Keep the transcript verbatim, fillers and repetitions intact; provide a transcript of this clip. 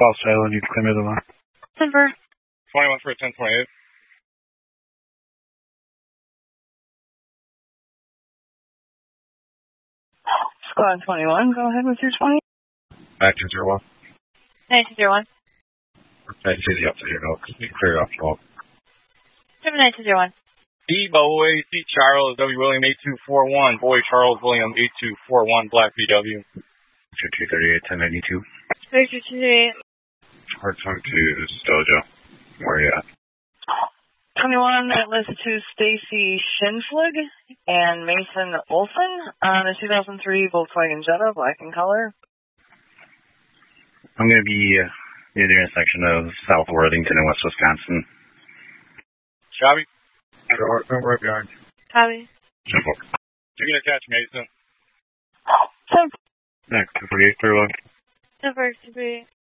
False Shiloh, need to clear middle line. Denver. twenty-one for ten twenty-eight. Squad twenty-one, go ahead with your twenty. Back to zero one. nine two zero one. I see the up to zero. Clear off twelve. seven nine two zero one. D Boy, C Charles, W William eight two four one. Boy Charles William eight two four one, Black B W. two thirty-eight, ten ninety-two. Victor two thirty-eight. Hard talk to this is Dojo. Where are you at? twenty-one, it lists to Stacy Schinflig and Mason Olson on a two thousand three Volkswagen Jetta, black in color. I'm going to be uh, near the intersection of South Worthington and West Wisconsin. Shabby? Right, right behind. Copy. Simple. You can attach Mason. Simple. Next, two forty-eight, thirty-one. Denver two thirty-eight.